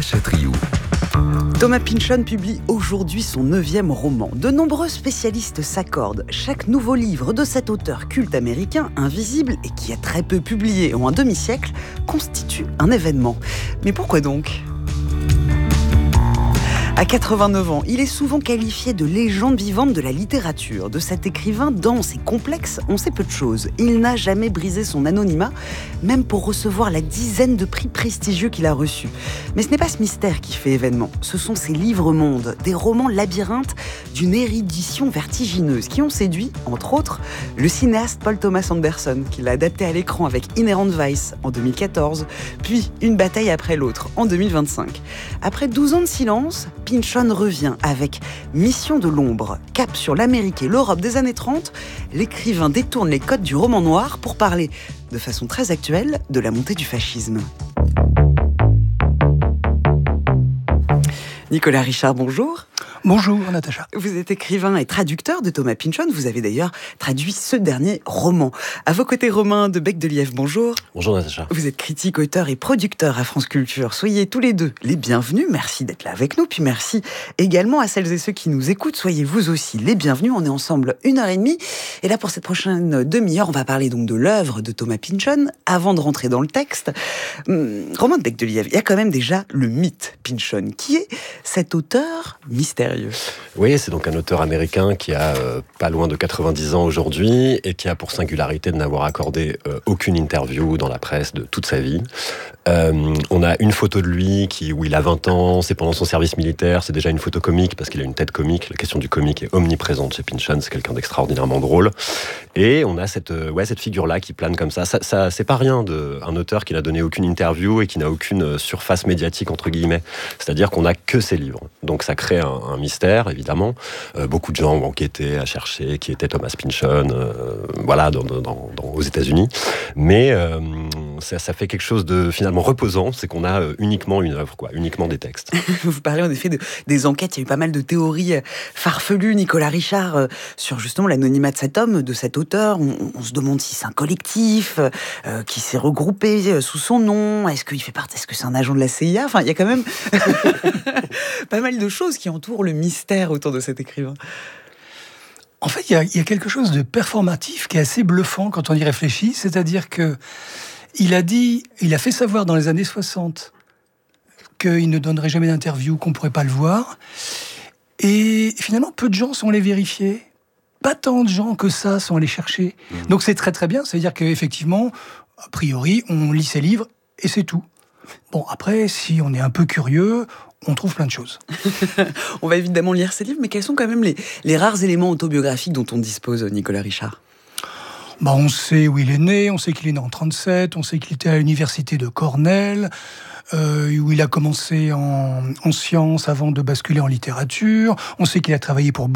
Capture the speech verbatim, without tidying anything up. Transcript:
Chatriou. Thomas Pynchon publie aujourd'hui son neuvième roman. De nombreux spécialistes s'accordent. Chaque nouveau livre de cet auteur culte américain, invisible et qui a très peu publié en un demi-siècle, constitue un événement. Mais pourquoi donc ? À quatre-vingt-neuf ans, il est souvent qualifié de légende vivante de la littérature. De cet écrivain dense et complexe, on sait peu de choses. Il n'a jamais brisé son anonymat, même pour recevoir la dizaine de prix prestigieux qu'il a reçus. Mais ce n'est pas ce mystère qui fait événement. Ce sont ses livres-mondes, des romans labyrinthes d'une érudition vertigineuse qui ont séduit, entre autres, le cinéaste Paul Thomas Anderson, qui l'a adapté à l'écran avec Inherent Vice en deux mille quatorze, puis Une bataille après l'autre en deux mille vingt-cinq. Après douze ans de silence, Pynchon revient avec Mission de l'ombre, cap sur l'Amérique et l'Europe des années trente. L'écrivain détourne les codes du roman noir pour parler, de façon très actuelle, de la montée du fascisme. Nicolas Richard, bonjour. Bonjour Natacha. Vous êtes écrivain et traducteur de Thomas Pynchon. Vous avez d'ailleurs traduit ce dernier roman. À vos côtés, Romain de Becdelièvre, bonjour. Bonjour Natacha. Vous êtes critique, auteur et producteur à France Culture. Soyez tous les deux les bienvenus. Merci d'être là avec nous. Puis merci également à celles et ceux qui nous écoutent. Soyez vous aussi les bienvenus. On est ensemble une heure et demie. Et là, pour cette prochaine demi-heure, on va parler donc de l'œuvre de Thomas Pynchon. Avant de rentrer dans le texte, hum, Romain de Becdelièvre, il y a quand même déjà le mythe Pynchon. Qui est cet auteur mystérieux? Oui, c'est donc un auteur américain qui a euh, pas loin de quatre-vingt-dix ans aujourd'hui et qui a pour singularité de n'avoir accordé euh, aucune interview dans la presse de toute sa vie. Euh, on a une photo de lui qui, où il a vingt ans, c'est pendant son service militaire, c'est déjà une photo comique parce qu'il a une tête comique. La question du comique est omniprésente chez Pynchon, c'est quelqu'un d'extraordinairement drôle. Et on a cette, euh, ouais, cette figure-là qui plane comme ça. ça, ça c'est pas rien d'un auteur qui n'a donné aucune interview et qui n'a aucune surface médiatique, entre guillemets. C'est-à-dire qu'on n'a que ses livres. Donc ça crée un, un mystère, évidemment. Euh, beaucoup de gens ont enquêté, à chercher qui était Thomas Pynchon, euh, voilà, dans, dans, dans, aux États-Unis. Mais euh, ça, ça fait quelque chose de finalement reposant, c'est qu'on a uniquement une œuvre, quoi, uniquement des textes. Vous parlez en effet de, des enquêtes, il y a eu pas mal de théories farfelues, Nicolas Richard, euh, sur justement l'anonymat de cet homme, de cet auteur. On, on se demande si c'est un collectif euh, qui s'est regroupé sous son nom. Est-ce qu'il fait partie, est-ce que c'est un agent de la C I A? Enfin, il y a quand même pas mal de choses qui entourent le mystère autour de cet écrivain. En fait, il y a, il y a quelque chose de performatif qui est assez bluffant quand on y réfléchit. C'est-à-dire que il a dit, il a fait savoir dans les années soixante qu'il ne donnerait jamais d'interview, qu'on ne pourrait pas le voir. Et finalement, peu de gens sont allés vérifier. Pas tant de gens que ça sont allés chercher. Mmh. Donc c'est très très bien. Ça veut dire qu'effectivement, a priori, on lit ses livres et c'est tout. Bon, après, si on est un peu curieux, on trouve plein de choses. On va évidemment lire ses livres, mais quels sont quand même les, les rares éléments autobiographiques dont on dispose, Nicolas Richard ? Bah, on sait où il est né, on sait qu'il est né en trente-sept, on sait qu'il était à l'université de Cornell, euh, où il a commencé en, en sciences avant de basculer en littérature, on sait qu'il a travaillé pour